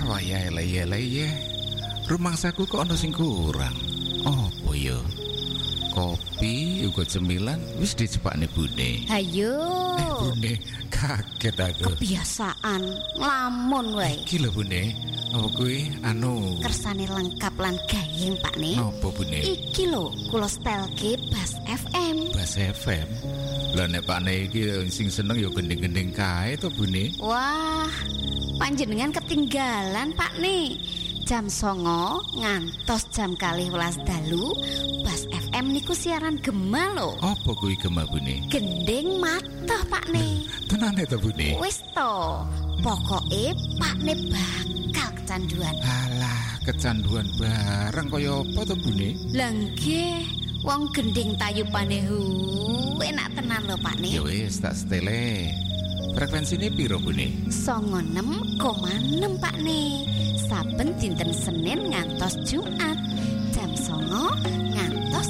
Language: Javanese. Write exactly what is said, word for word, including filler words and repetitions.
wayah leye-leye. Rumangsaku kok ana sing kurang. Apa ya? Kopi uga cemilan wis dicepakne Bune. Hayo. Eh Bune, kaget aku. Kebiasaan nglamun wae. Iki lho Bune. Apa kuwi anu Kersane lengkap lan gayeng Pakne. napa Bune? Iki lho kula stelke Bas F M. Bas F M. Lah nek Pakne iki sing seneng ya gending-gending kae to Bune. Wah, panjenengan ketinggalan Pakne. Jam songo ngantos jam kalih welas dalu Bas F M niku siaran gema lho. Apa kuwi gema Bune? Gending matah Pakne. Tenane to Bune? Wis to, pokoke Pakne bakal kecanduan. Alah, kecanduan bareng kaya apa to Bune? Lah nggih, wong gending tayupane hu enak tenan lho Pakne. Ya wis tak setele. Frekuensine piro Bune? songo enem koma enam Pakne. Saben dinten Senin ngantos Jumat jam songo ngantos